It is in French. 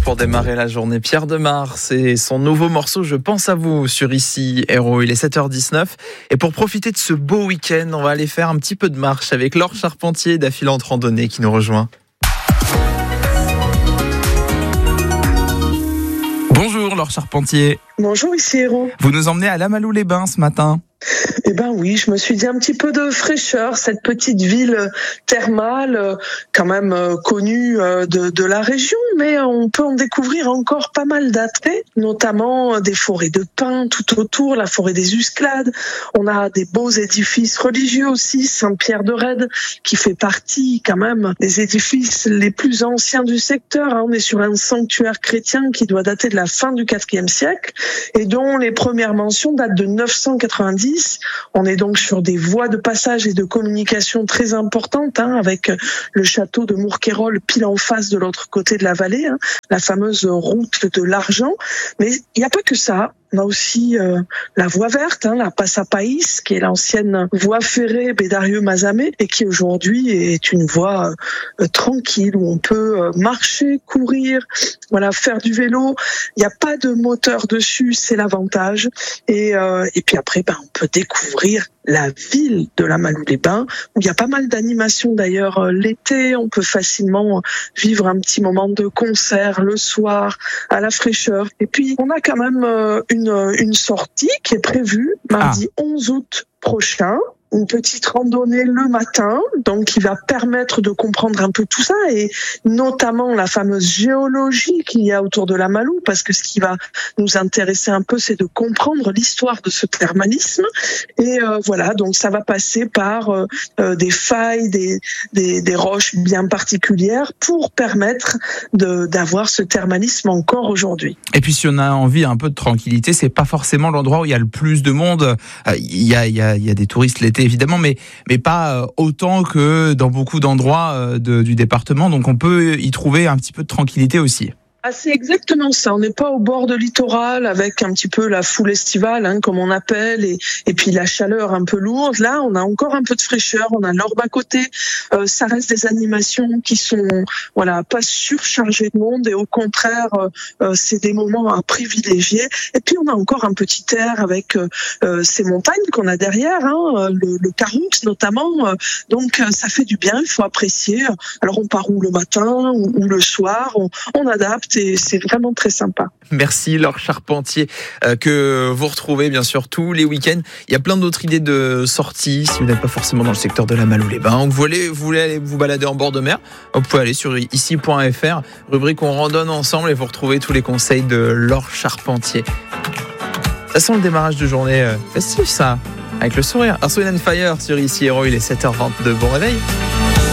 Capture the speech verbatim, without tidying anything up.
pour démarrer la journée. Pierre Demar, c'est son nouveau morceau Je pense à vous sur Ici Héros. Il est sept heures dix-neuf et pour profiter de ce beau week-end, on va aller faire un petit peu de marche avec Laure Charpentier d'Affilante Randonnée qui nous rejoint. Bonjour Laure Charpentier. Bonjour, ici Héros. Vous nous emmenez à Lamalou-les-Bains ce matin. Eh ben oui, je me suis dit un petit peu de fraîcheur, cette petite ville thermale, quand même connue de, de la région, mais on peut en découvrir encore pas mal d'attraits, notamment des forêts de pins tout autour, la forêt des Usclades. On a des beaux édifices religieux aussi, Saint-Pierre-de-Rède, qui fait partie quand même des édifices les plus anciens du secteur. On est sur un sanctuaire chrétien qui doit dater de la fin du quatrième siècle et dont les premières mentions datent de neuf cent quatre-vingt-dix. On est donc sur des voies de passage et de communication très importantes, hein, avec le château de Mourquérolles pile en face de l'autre côté de la vallée, hein, la fameuse route de l'Argent. Mais il n'y a pas que ça. On a aussi euh, la voie verte, hein, la Passapaïs, qui est l'ancienne voie ferrée Bédarieux-Mazamet et qui aujourd'hui est une voie euh, tranquille où on peut euh, marcher, courir, voilà, faire du vélo. Il n'y a pas de moteur dessus, c'est l'avantage. Et, euh, et puis après, ben, on peut découvrir la ville de Lamalou-les-Bains, où il y a pas mal d'animations d'ailleurs euh, l'été. On peut facilement vivre un petit moment de concert le soir, à la fraîcheur. Et puis, on a quand même euh, une, une sortie qui est prévue mardi ah. onze août prochain. Une petite randonnée le matin, donc qui va permettre de comprendre un peu tout ça et notamment la fameuse géologie qu'il y a autour de Lamalou, parce que ce qui va nous intéresser un peu, c'est de comprendre l'histoire de ce thermalisme. Et euh, voilà, donc ça va passer par euh, des failles, des, des, des roches bien particulières pour permettre de, d'avoir ce thermalisme encore aujourd'hui. Et puis si on a envie un peu de tranquillité, c'est pas forcément l'endroit où il y a le plus de monde. Il y a, il y a, il y a des touristes l'été évidemment, mais, mais pas autant que dans beaucoup d'endroits de, du département. Donc on peut y trouver un petit peu de tranquillité aussi. Ah, c'est exactement ça. On n'est pas au bord de littoral avec un petit peu la foule estivale, hein, comme on appelle, et, et puis la chaleur un peu lourde. Là, on a encore un peu de fraîcheur. On a l'orbe à côté. Euh, ça reste des animations qui sont, voilà, pas surchargées de monde, et au contraire, euh, c'est des moments à privilégier. Et puis on a encore un petit air avec euh, ces montagnes qu'on a derrière, hein, le, le Caroux notamment. Euh, donc ça fait du bien. Il faut apprécier. Alors on part où le matin ou, ou le soir. On, on adapte. Et c'est vraiment très sympa. Merci Laure Charpentier, euh, que vous retrouvez bien sûr tous les week-ends. Il y a plein d'autres idées de sorties si vous n'êtes pas forcément dans le secteur de Lamalou-les-Bains. Vous voulez, vous voulez aller vous balader en bord de mer, vous pouvez aller sur ici point f r, rubrique on randonne ensemble, et vous retrouvez tous les conseils de Laure Charpentier. Ça sent le démarrage de journée euh, festif ça, avec le sourire. Earth, Wind and Fire sur Ici Héros, il est sept heures vingt-deux, bon réveil.